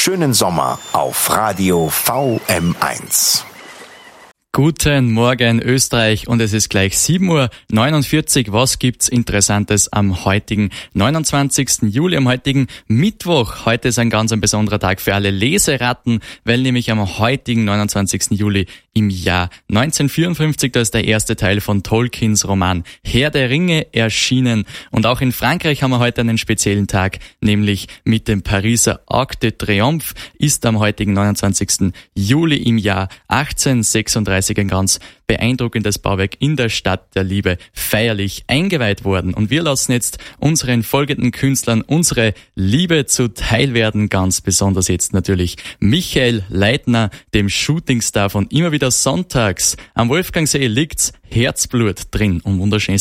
schönen Sommer auf Radio VM1. Guten Morgen Österreich und es ist gleich 7:49 Uhr. Was gibt's Interessantes am heutigen 29. Juli, am heutigen Mittwoch? Heute ist ein ganz besonderer Tag für alle Leseratten, weil nämlich am heutigen 29. Juli im Jahr 1954, da ist der erste Teil von Tolkiens Roman Herr der Ringe erschienen. Und auch in Frankreich haben wir heute einen speziellen Tag, nämlich mit dem Pariser Arc de Triomphe ist am heutigen 29. Juli im Jahr 1836 ein ganz beeindruckendes Bauwerk in der Stadt der Liebe feierlich eingeweiht worden. Und wir lassen jetzt unseren folgenden Künstlern unsere Liebe zuteil werden, ganz besonders jetzt natürlich Michael Leitner, dem Shootingstar von Immer wieder sonntags. Am Wolfgangsee liegt's Herzblut drin und wunderschönste